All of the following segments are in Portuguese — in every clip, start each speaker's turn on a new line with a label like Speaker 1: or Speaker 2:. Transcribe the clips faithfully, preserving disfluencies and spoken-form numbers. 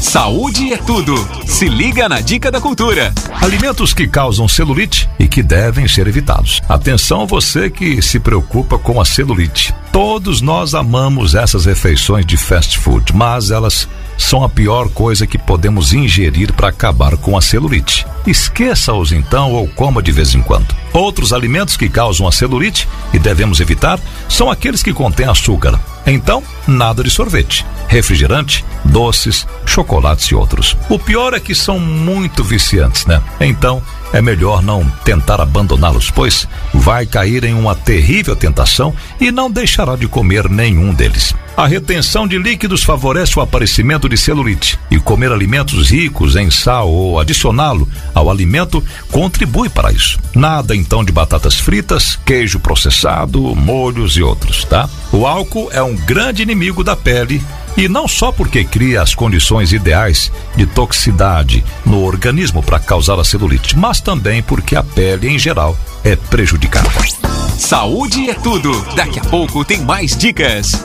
Speaker 1: Saúde é tudo. Se liga na dica da cultura.
Speaker 2: Alimentos que causam celulite e que devem ser evitados. Atenção você que se preocupa com a celulite. Todos nós amamos essas refeições de fast food, mas elas são a pior coisa que podemos ingerir para acabar com a celulite. Esqueça-os então ou coma de vez em quando. Outros alimentos que causam a celulite e devemos evitar são aqueles que contêm açúcar. Então, nada de sorvete, refrigerante, doces, chocolates e outros. O pior é que são muito viciantes, né? Então, é melhor não tentar abandoná-los, pois vai cair em uma terrível tentação e não deixará de comer nenhum deles. A retenção de líquidos favorece o aparecimento de celulite e comer alimentos ricos em sal ou adicioná-lo ao alimento contribui para isso. Nada então de batatas fritas, queijo processado, molhos e outros, tá? O álcool é um grande inimigo da pele e não só porque cria as condições ideais de toxicidade no organismo para causar a celulite, mas também porque a pele em geral é prejudicada.
Speaker 1: Saúde é tudo. Daqui a pouco tem mais dicas.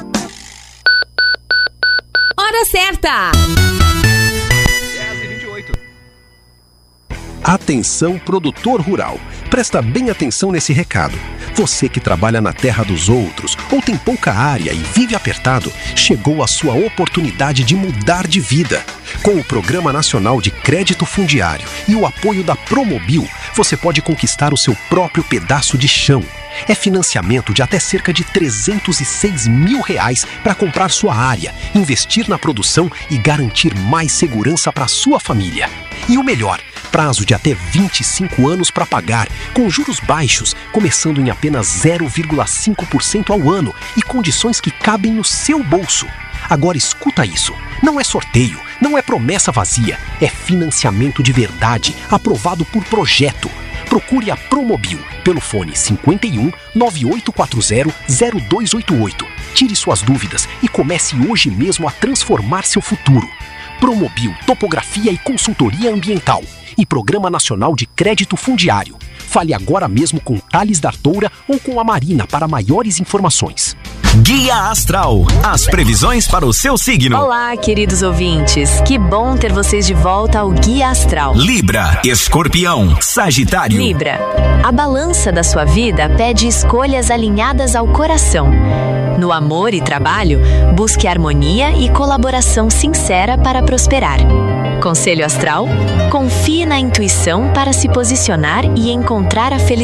Speaker 3: Hora certa!
Speaker 4: dez e vinte e oito. Atenção, produtor rural. Presta bem atenção nesse recado. Você que trabalha na terra dos outros ou tem pouca área e vive apertado, chegou a sua oportunidade de mudar de vida. Com o Programa Nacional de Crédito Fundiário e o apoio da Promobil, você pode conquistar o seu próprio pedaço de chão. É financiamento de até cerca de trezentos e seis mil reais para comprar sua área, investir na produção e garantir mais segurança para sua família. E o melhor, prazo de até vinte e cinco anos para pagar, com juros baixos, começando em apenas zero vírgula cinco por cento ao ano e condições que cabem no seu bolso. Agora escuta isso, não é sorteio, não é promessa vazia, é financiamento de verdade, aprovado por projeto. Procure a Promobil pelo fone cinquenta e um, nove oito quatro zero, zero dois oito oito. Tire suas dúvidas e comece hoje mesmo a transformar seu futuro. Promobil Topografia e Consultoria Ambiental e Programa Nacional de Crédito Fundiário. Fale agora mesmo com Thales D'Artoura ou com a Marina para maiores informações.
Speaker 1: Guia Astral, as previsões para o seu signo.
Speaker 3: Olá, queridos ouvintes. Que bom ter vocês de volta ao Guia Astral.
Speaker 1: Libra, Escorpião, Sagitário.
Speaker 3: Libra, a balança da sua vida pede escolhas alinhadas ao coração. No amor e trabalho, busque harmonia e colaboração sincera para prosperar. Conselho astral: confie na intuição para se posicionar e encontrar a felicidade.